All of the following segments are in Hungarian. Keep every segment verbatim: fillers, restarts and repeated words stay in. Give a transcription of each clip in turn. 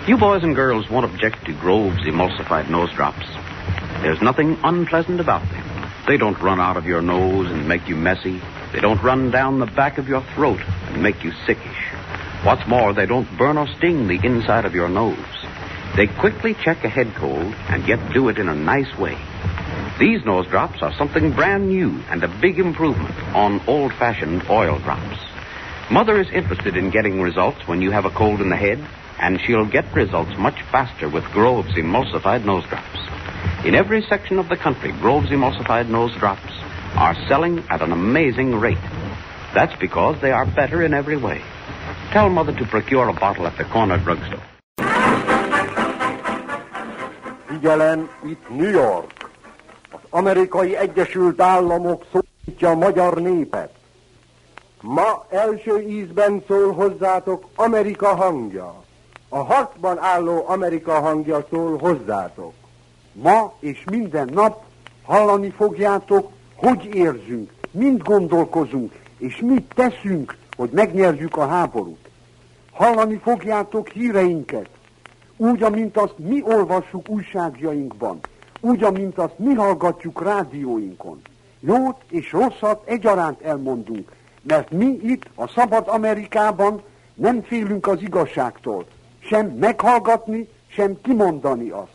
You boys and girls won't object to Grove's emulsified nose drops. There's nothing unpleasant about them. They don't run out of your nose and make you messy. They don't run down the back of your throat and make you sickish. What's more, they don't burn or sting the inside of your nose. They quickly check a head cold and yet do it in a nice way. These nose drops are something brand new and a big improvement on old-fashioned oil drops. Mother is interested in getting results when you have a cold in the head, and she'll get results much faster with Grove's emulsified nose drops. In every section of the country, Grove's emulsified nose drops are selling at an amazing rate. That's because they are better in every way. Tell Mother to procure a bottle at the corner drugstore. Figyelem, itt New York. Az Amerikai Egyesült Államok szólítja a magyar népet. Ma első ízben szól hozzátok Amerika hangja. A harcban álló Amerika hangja szól hozzátok. Ma és minden nap hallani fogjátok, hogy érzünk, mint gondolkozunk, és mit teszünk, hogy megnyerjük a háborút. Hallani fogjátok híreinket, úgy, amint azt mi olvassuk újságjainkban, úgy, amint azt mi hallgatjuk rádióinkon. Jót és rosszat egyaránt elmondunk, mert mi itt, a szabad Amerikában nem félünk az igazságtól, sem meghallgatni, sem kimondani azt.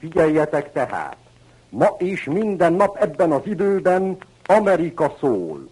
Figyeljetek tehát, ma és minden nap ebben az időben Amerika szól.